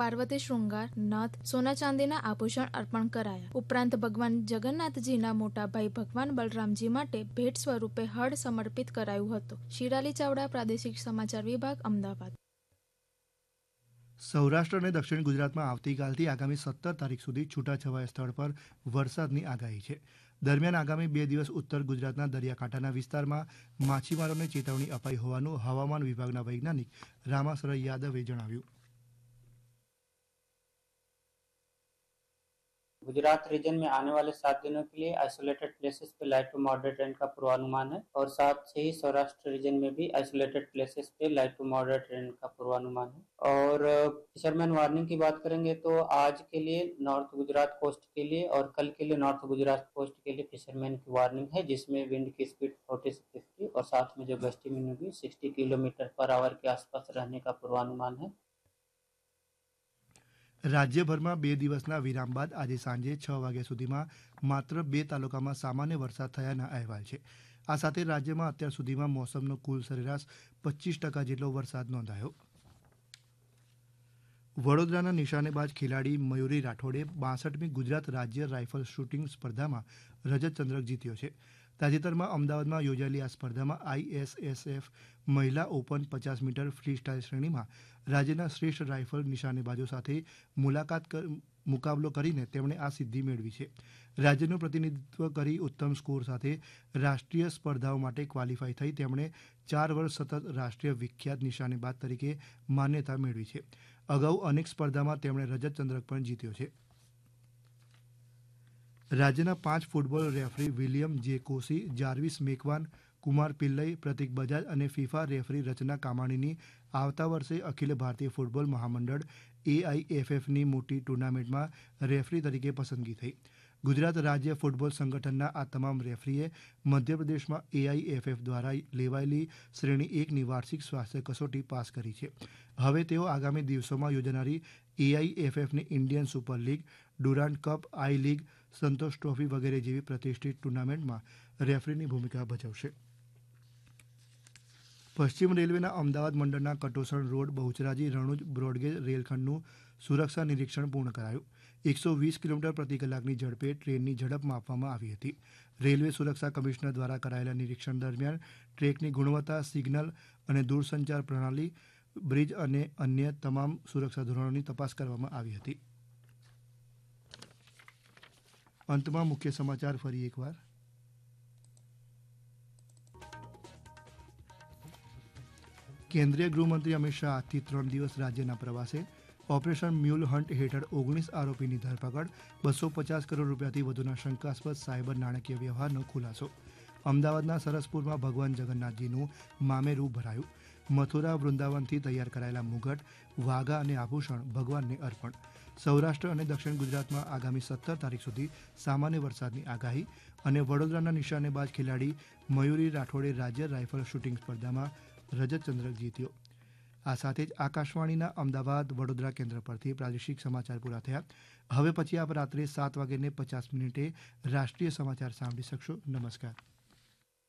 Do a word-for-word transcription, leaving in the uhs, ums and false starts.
પાર્વતી શૃંગાર, નથ, સોના ચાંદીના આભૂષણ અર્પણ કરાયા. ઉપરાંત ભગવાન જગન્નાથજીના મોટા ભાઈ ભગવાન બલરામજી માટે ભેટ સ્વરૂપે હળ સમર્પિત કરાયું હતું. શિરાલી ચાવડા, પ્રાદેશિક સમાચાર વિભાગ, અમદાવાદ. સૌરાષ્ટ્ર અને દક્ષિણ ગુજરાતમાં આવતીકાલથી આગામી સત્તર તારીખ સુધી છૂટાછવાયા સ્થળ પર વરસાદની આગાહી છે. દરમિયાન આગામી બે દિવસ ઉત્તર ગુજરાતના દરિયાકાંઠાના વિસ્તારમાં માછીમારોને ચેતવણી અપાઈ હોવાનું હવામાન વિભાગના વૈજ્ઞાનિક રામાસર યાદવે જણાવ્યું. गुजरात रीजन में आने वाले सात दिनों के लिए आइसोलेटेड प्लेसेस पे लाइट टू मॉडरेट रेन का पूर्वानुमान है और साथ ही सौराष्ट्र रीजन में भी आइसोलेटेड प्लेसेस पे लाइट टू मॉडरेट रेन का पूर्वानुमान है. और फिशरमैन वार्निंग की बात करेंगे तो आज के लिए नॉर्थ गुजरात कोस्ट के लिए और कल के लिए नॉर्थ गुजरात कोस्ट के लिए फिशरमैन की वार्निंग है, जिसमें विंड की स्पीड फोर्टी से फिफ्टी और साथ में जो गस्टी विंड होगी सिक्सटी किलोमीटर पर आवर के आसपास रहने का पूर्वानुमान है. રાજ્યભરમાં બે દિવસના વિરામ બાદ આજે સાંજે છ વાગ્યા સુધીમાં માત્ર બે તાલુકામાં સામાન્ય વરસાદ થયાના અહેવાલ છે. આ સાથે રાજ્યમાં અત્યાર સુધીમાં મોસમનો કુલ સરેરાશ પચીસ ટકા જેટલો વરસાદ નોંધાયો. વડોદરાના નિશાનેબાજ ખેલાડી મયુરી રાઠોડે બાસઠમી ગુજરાત રાજ્ય રાઇફલ શૂટિંગ સ્પર્ધામાં રજત ચંદ્રક જીત્યો છે. તાજેતરમાં અમદાવાદમાં યોજાયેલી આ સ્પર્ધામાં આઈએસએસએફ મહિલા ઓપન પચાસ મીટર ફ્રી સ્ટાઇલ શ્રેણીમાં રાજ્યના શ્રેષ્ઠ રાઇફલ નિશાનેબાજો સાથે મુલાકાત મુકાબલો કરીને તેમણે આ સિદ્ધિ મેળવી છે. રાજ્યનું પ્રતિનિધિત્વ કરી ઉત્તમ સ્કોર સાથે રાષ્ટ્રીય સ્પર્ધાઓ માટે ક્વોલિફાય થઈ તેમણે ચાર વર્ષ સતત રાષ્ટ્રીય વિખ્યાત નિશાનેબાજ તરીકે માન્યતા મેળવી છે. અગાઉ અનેક સ્પર્ધામાં તેમણે રજત ચંદ્રક પણ જીત્યો છે. રાજ્યના પાંચ ફૂટબોલ રેફરી વિલિયમ જે કોસી, જાર્વિસ મેકવાન, કુમાર પિલ્લઈ, પ્રતિક બજાજ અને ફિફા રેફરી રચના કામાણીની આવતા વર્ષે અખિલ ભારતીય ફૂટબોલ મહામંડળ એઆઈએફએફની મોટી ટુર્નામેન્ટમાં રેફરી તરીકે પસંદગી થઈ. ગુજરાત રાજ્ય ફૂટબોલ સંગઠનના આ તમામ રેફરીએ મધ્યપ્રદેશમાં એઆઈએફએફ દ્વારા લેવાયેલી શ્રેણી એકની વાર્ષિક સ્વાસ્થ્ય કસોટી પાસ કરી છે. હવે તેઓ આગામી દિવસોમાં યોજાનારી એઆઈએફએફની ઇન્ડિયન સુપર લીગ, ડુરાન્ડ કપ, આઈ લીગ, સંતોષ ટ્રોફી વગેરે જેવી પ્રતિષ્ઠિત ટુર્નામેન્ટમાં રેફરીની ભૂમિકા ભજવશે. પશ્ચિમ રેલવેના અમદાવાદ મંડળના કટોસણ રોડ બહુચરાજી રણુજ બ્રોડગેજ રેલખંડનું સુરક્ષા નિરીક્ષણ પૂર્ણ કરાયું. એકસો વીસ કિલોમીટર પ્રતિ કલાકની ઝડપે ટ્રેનની ઝડપ માપવામાં આવી હતી. રેલવે સુરક્ષા કમિશનર દ્વારા કરાયેલા નિરીક્ષણ દરમિયાન ટ્રેકની ગુણવત્તા, સિગ્નલ અને દૂરસંચાર પ્રણાલી, બ્રિજ અને અન્ય તમામ સુરક્ષા ધોરણોની તપાસ કરવામાં આવી હતી. અંતમાં મુખ્ય સમાચાર ફરી એકવાર. કેન્દ્રીય ગૃહમંત્રી અમિત શાહ આજથી ત્રણ દિવસ રાજ્યના પ્રવાસે. ઓપરેશન મ્યુલ હન્ટ હેઠળ ઓગણીસ આરોપીની ધરપકડ. બસો પચાસ કરોડ રૂપિયાથી વધુના શંકાસ્પદ સાયબર નાણાકીય વ્યવહારનો ખુલાસો. અમદાવાદના સરસપુરમાં ભગવાન જગન્નાથજીનું મામેરું ભરાયું. મથુરા વૃંદાવનથી તૈયાર કરાયેલા મુગટ, વાઘા અને આભૂષણ ભગવાનને અર્પણ. સૌરાષ્ટ્ર અને દક્ષિણ ગુજરાતમાં આગામી સત્તર તારીખ સુધી સામાન્ય વરસાદની આગાહી. અને વડોદરાના નિશાનેબાજ ખેલાડી મયુરી રાઠોડે રાજ્ય રાઇફલ શૂટિંગ સ્પર્ધામાં રજત ચંદ્રક જીત્યો. આ સાથે જ આકાશવાણીના અમદાવાદ વડોદરા કેન્દ્ર પરથી પ્રાદેશિક સમાચાર પૂરા થયા. હવે પછી આપ રાત્રે સાત વાગ્યાને પચાસ મિનિટે રાષ્ટ્રીય સમાચાર સાંભળી શકશો. નમસ્કાર.